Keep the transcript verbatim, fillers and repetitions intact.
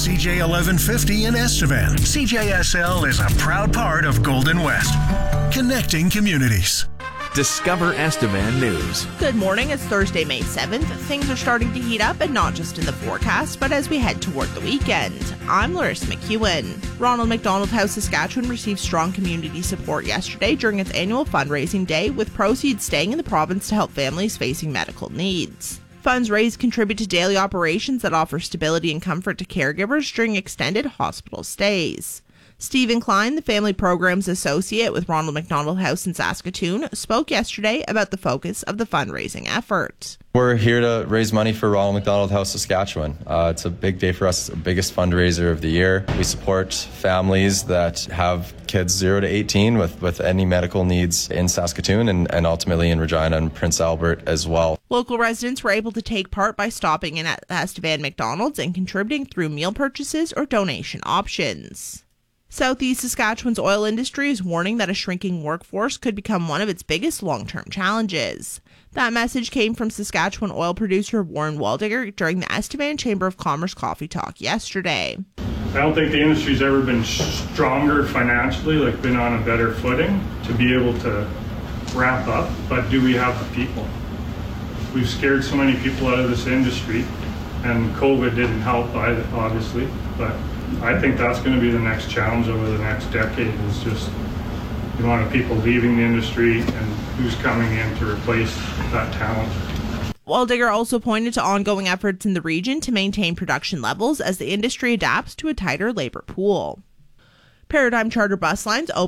C J eleven fifty in Estevan. C J S L is a proud part of Golden West, connecting communities. Discover Estevan News. Good morning. It's Thursday, May seventh. Things are starting to heat up, and not just in the forecast, but as we head toward the weekend. I'm Larissa McEwen. Ronald McDonald House Saskatchewan received strong community support yesterday during its annual fundraising day, with proceeds staying in the province to help families facing medical needs. Funds raised contribute to daily operations that offer stability and comfort to caregivers during extended hospital stays. Stephen Klein, the Family Programs Associate with Ronald McDonald House in Saskatoon, spoke yesterday about the focus of the fundraising effort. We're here to raise money for Ronald McDonald House Saskatchewan. Uh, it's a big day for us. It's the biggest fundraiser of the year. We support families that have kids zero to eighteen with, with any medical needs in Saskatoon and, and ultimately in Regina and Prince Albert as well. Local residents were able to take part by stopping in at Estevan McDonald's and contributing through meal purchases or donation options. Southeast Saskatchewan's oil industry is warning that a shrinking workforce could become one of its biggest long-term challenges. That message came from Saskatchewan oil producer Warren Waldiger during the Estevan Chamber of Commerce Coffee Talk yesterday. I don't think the industry's ever been stronger financially, like been on a better footing to be able to ramp up, but do we have the people? We've scared so many people out of this industry, and COVID didn't help either, obviously, but I think that's going to be the next challenge over the next decade, is just the amount of people leaving the industry and who's coming in to replace that talent. Waldiger also pointed to ongoing efforts in the region to maintain production levels as the industry adapts to a tighter labor pool. Paradigm Charter Bus Lines